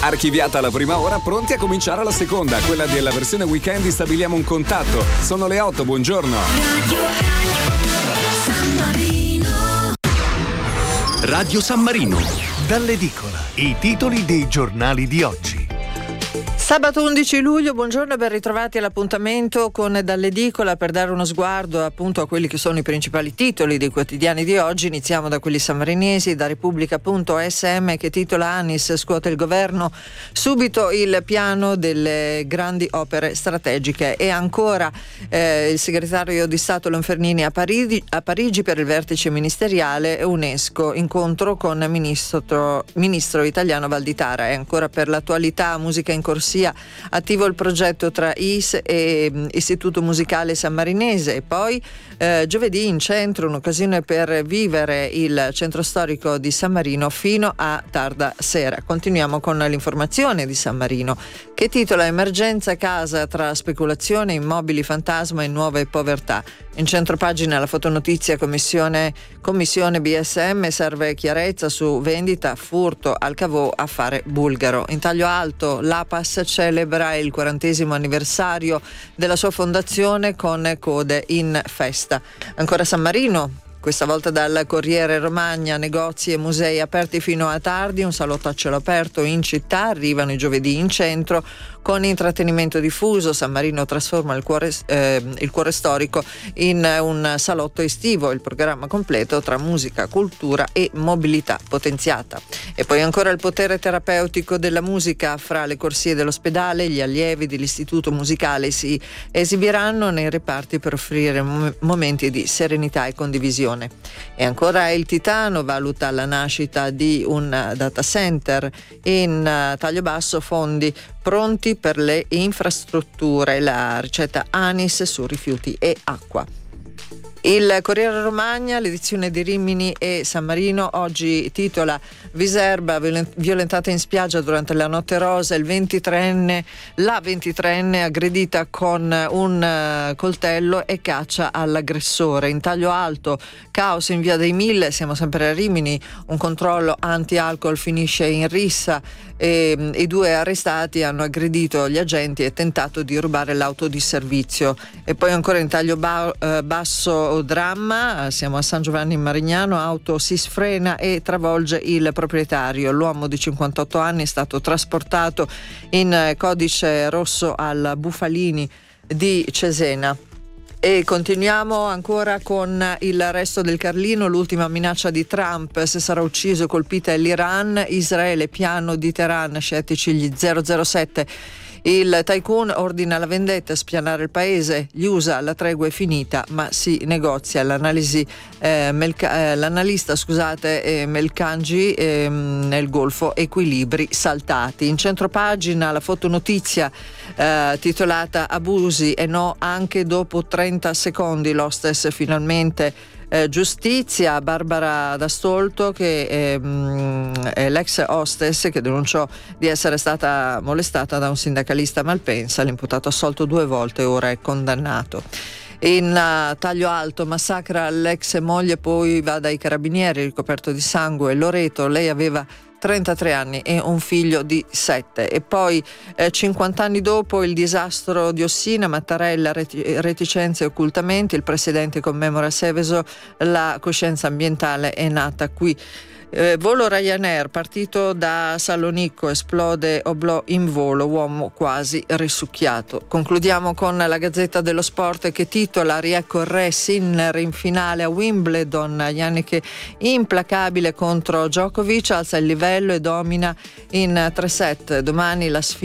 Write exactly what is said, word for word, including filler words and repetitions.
Archiviata la prima ora, pronti a cominciare la seconda, quella della versione weekend. Stabiliamo un contatto. Sono le otto, buongiorno. Radio, Radio San Marino. Radio San Marino, dall'edicola. I titoli dei giornali di oggi. Sabato undici luglio, buongiorno e ben ritrovati all'appuntamento con Dall'Edicola per dare uno sguardo appunto a quelli che sono i principali titoli dei quotidiani di oggi. Iniziamo da quelli sammarinesi, da Repubblica punto S M che titola Anis scuote il governo, subito il piano delle grandi opere strategiche. E ancora eh, il segretario di Stato Lonfernini a Parigi, a Parigi per il vertice ministeriale UNESCO, incontro con ministro, ministro italiano Valditara. E ancora per l'attualità, musica in corsia, attivo il progetto tra I S e um, Istituto Musicale Sammarinese. E poi eh, giovedì in centro un'occasione per vivere il centro storico di San Marino fino a tarda sera. Continuiamo con l'informazione di San Marino che titola Emergenza casa tra speculazione, immobili fantasma e nuove povertà. In centropagina la fotonotizia commissione, commissione B S M serve chiarezza su vendita, furto al Cavò, affare bulgaro. In taglio alto l'A P A S celebra il quarantesimo anniversario della sua fondazione con code in festa. Ancora San Marino, questa volta dal Corriere Romagna, negozi e musei aperti fino a tardi, un salotto a cielo aperto in città, arrivano i giovedì in centro con intrattenimento diffuso. San Marino trasforma il cuore, eh, il cuore storico in un salotto estivo, il programma completo tra musica, cultura e mobilità potenziata. E poi ancora il potere terapeutico della musica, fra le corsie dell'ospedale gli allievi dell'istituto musicale si esibiranno nei reparti per offrire mom- momenti di serenità e condivisione. E ancora il Titano valuta la nascita di un data center in uh, taglio basso, fondi pronti per le infrastrutture, la ricetta Anis su rifiuti e acqua. Il Corriere Romagna, l'edizione di Rimini e San Marino, oggi titola Viserba violentata in spiaggia durante la notte rosa, il ventitreenne, la ventitreenne aggredita con un uh, coltello e caccia all'aggressore. In taglio alto, caos in via dei Mille, siamo sempre a Rimini, un controllo anti-alcol finisce in rissa e i due arrestati hanno aggredito gli agenti e tentato di rubare l'auto di servizio. E poi ancora in taglio ba- uh, basso dramma, siamo a San Giovanni in Marignano, auto si sfrena e travolge il proprietario. L'uomo di cinquantotto anni è stato trasportato in codice rosso al Bufalini di Cesena. E continuiamo ancora con il resto del Carlino, l'ultima minaccia di Trump, se sarà ucciso colpita l'Iran, Israele piano di Teheran, scettici gli zero zero sette. Il tycoon ordina la vendetta, spianare il paese, gli U S A, la tregua è finita ma si negozia. L'analisi, eh, Melca, eh, l'analista scusate eh, Melkanji eh, nel Golfo, equilibri saltati. In centropagina la fotonotizia eh, titolata Abusi e no anche dopo trenta secondi, l'hostess finalmente Eh, giustizia. Barbara D'Astolto, che è, mh, è l'ex hostess che denunciò di essere stata molestata da un sindacalista Malpensa, l'imputato assolto due volte, ora è condannato. In uh, taglio alto, massacra l'ex moglie, poi va dai carabinieri ricoperto di sangue. Loreto, lei aveva trentatré anni e un figlio di sette. E poi eh, cinquanta anni dopo il disastro di Ossina, Mattarella, reti- reticenze e occultamenti, il presidente commemora Seveso, la coscienza ambientale è nata qui. Eh, volo Ryanair, partito da Salonicco, esplode oblò in volo, uomo quasi risucchiato. Concludiamo con la Gazzetta dello Sport che titola riecco il re Sinner in finale a Wimbledon, Jannik implacabile contro Djokovic, alza il livello e domina in tre set. Domani la sfida